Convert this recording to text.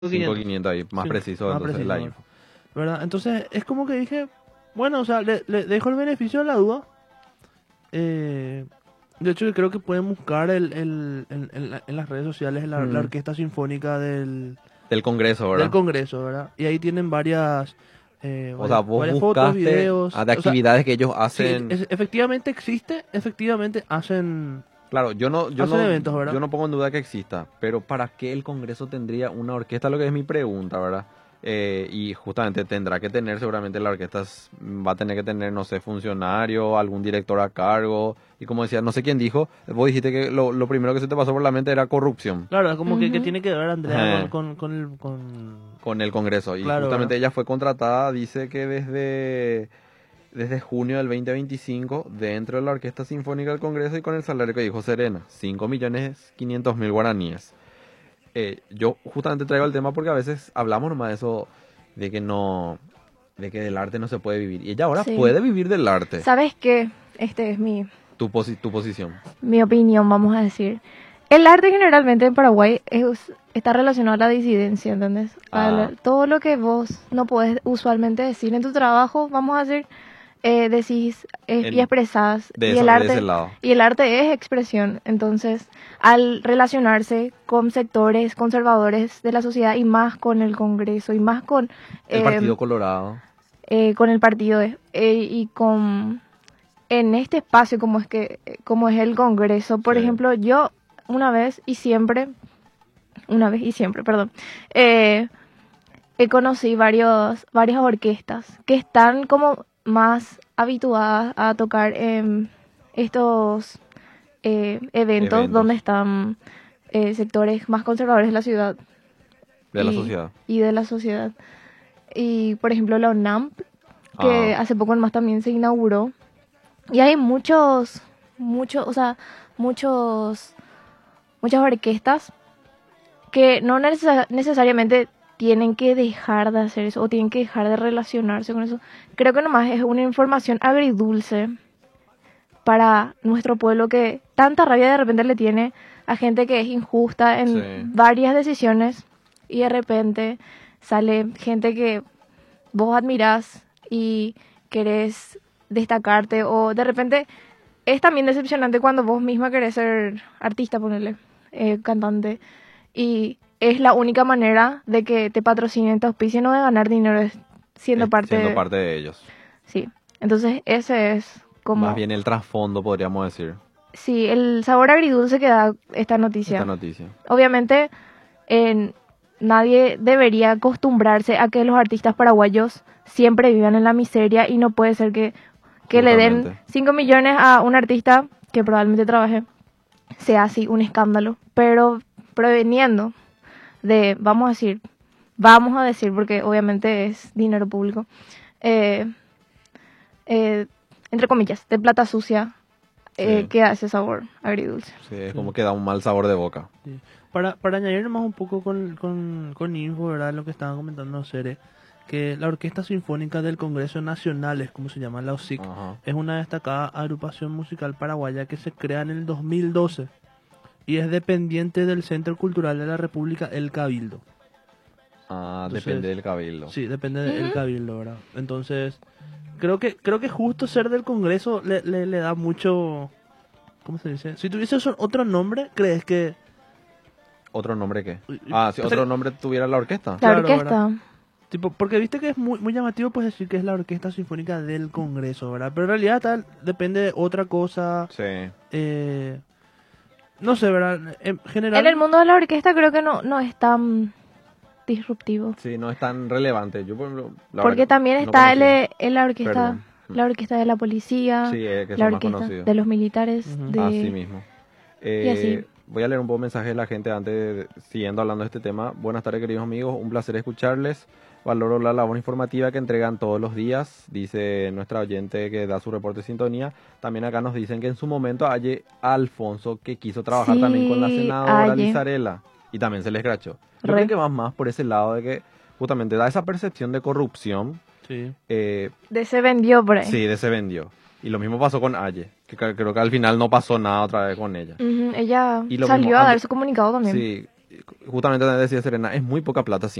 5.500 ahí, más Sí, preciso, más entonces preciso, la ¿verdad? info. ¿Verdad? Entonces es como que dije, bueno, o sea, le dejo el beneficio de la duda. De hecho, creo que pueden buscar en las redes sociales la Mm, Orquesta Sinfónica Del Congreso, del ¿verdad? Congreso, ¿verdad? Y ahí tienen O sea, vos varias fotos, buscaste videos. de O sea, actividades que ellos sí, hacen. efectivamente existe, efectivamente Claro, hacen eventos, ¿verdad? yo no pongo en duda que exista, pero ¿para qué el Congreso tendría una orquesta? Lo que es mi pregunta, ¿verdad? Y justamente tendrá que tener, seguramente la orquesta va a tener que tener, no sé, funcionario, algún director a cargo. Y como decía, no sé quién dijo, vos dijiste que lo primero que se te pasó por la mente era corrupción. Claro, es como que Ujú. tiene que ver Andrea Ajá. con... Con el Congreso. Y Claro, ¿verdad? justamente ella fue contratada, dice que desde junio del 2025 dentro de la Orquesta Sinfónica del Congreso y con el salario que dijo Serena, 5.500.000 guaraníes. Yo justamente traigo el tema porque a veces hablamos nomás de eso, de que no, de que del arte no se puede vivir. Y ella ahora Sí. puede vivir del arte. ¿Sabes qué? Este es Tu posición. mi opinión, vamos a decir. El arte generalmente en Paraguay está relacionado a la disidencia, ¿entendés? Ah, Todo lo que vos no podés usualmente decir en tu trabajo, vamos a decir, decís y en, expresás. de eso, de ese lado. Y el arte es expresión. Entonces, al relacionarse con sectores conservadores de la sociedad y más con el Congreso y más El eh, Partido Colorado. con el partido y con en este espacio como es el Congreso. Por Sí. ejemplo, yo una vez y siempre, perdón, eh, he conocido varias orquestas que están como más habituadas a tocar en estos eventos donde Eventos están sectores más conservadores de la ciudad de la sociedad. y de la sociedad. Y por ejemplo la UNAM, que Ah, hace poco más también se inauguró. Y hay o sea, muchos, muchas orquestas que no necesariamente tienen que dejar de hacer eso o tienen que dejar de relacionarse con eso. Creo que nomás es una información agridulce para nuestro pueblo que tanta rabia de repente le tiene a gente que es injusta en sí. varias decisiones y de repente sale gente que vos admirás y querés destacarte o de repente es también decepcionante cuando vos misma querés ser artista, ponerle, cantante y es la única manera de que te patrocinen, te auspicien o de ganar dinero es siendo Siendo parte, parte de ellos. sí. Entonces ese es Más como, bien el trasfondo, podríamos decir, sí, el sabor agridulce que da esta esta noticia. noticia. Obviamente en nadie debería acostumbrarse a que los artistas paraguayos siempre vivan en la miseria y no puede ser que le den Justamente. 5 millones a un artista que probablemente trabaje, sea así un escándalo, pero preveniendo de, vamos a decir, porque obviamente es dinero público, eh, eh, entre comillas, de plata sucia, Sí, que hace sabor agridulce. sí, es Sí. como que da un mal sabor de boca. Sí. Para añadir más un poco con info, ¿verdad? Lo que estaban comentando Cere, que la Orquesta Sinfónica del Congreso Nacional, es como se llama, la OSIC, Ajá. es una destacada agrupación musical paraguaya que se crea en el 2012 y es dependiente del Centro Cultural de la República, el Cabildo. Ah, Entonces, depende del cabildo. Sí, depende del Ujú. Cabildo, ¿verdad? Entonces, creo que justo ser del Congreso le da mucho, ¿cómo se dice? Si tuviese otro nombre, ¿crees que...? ¿Otro nombre qué? Uy, Ah, si o sea, otro nombre tuviera la orquesta. La claro, ¿verdad? orquesta. Tipo, porque viste que es muy llamativo pues decir que es la Orquesta Sinfónica del Congreso, ¿verdad? Pero en realidad tal, depende de otra cosa. Sí. No sé, ¿verdad? En En el general, mundo de la orquesta creo que no es tan disruptivo. Sí, no es tan relevante. Yo, por ejemplo, la verdad Porque también que no está conocía. orquesta, Perdón. la orquesta de la policía, Sí, que la son más orquesta conocidos. de los militares, ujú, Así mismo. y así. Voy a leer un poco mensaje de la gente antes siguiendo hablando de este tema. Buenas tardes, queridos amigos. Un placer escucharles. Valoro la labor informativa que entregan todos los días, dice nuestra oyente que da su reporte de sintonía. También acá nos dicen que en su momento hay Alfonso que quiso trabajar también con la Sí, senadora Aye, Lizarela y también se le escrachó. Yo creo re. que va más por ese lado de que justamente da esa percepción de corrupción. sí. Se vendió por ahí. Sí, de se vendió. Y lo mismo pasó con Aye, que creo que al final no pasó nada otra vez con ella. Ujú, ella Y lo mismo, salió a dar su comunicado también. sí, justamente decía Serena, es muy poca plata